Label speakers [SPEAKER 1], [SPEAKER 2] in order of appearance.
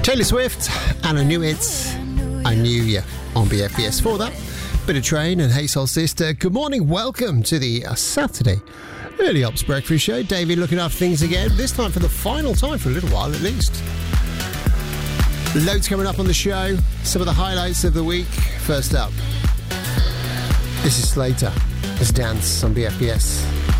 [SPEAKER 1] Taylor Swift, and I Knew It, I Knew You on BFBS. For that, bit of Train and Hey Soul Sister. Good morning, welcome to the Saturday Early Ops Breakfast Show. David looking after things again, this time for the final time for a little while at least. Loads coming up on the show, some of the highlights of the week. First up, this is Slater, Let's Dance on BFBS.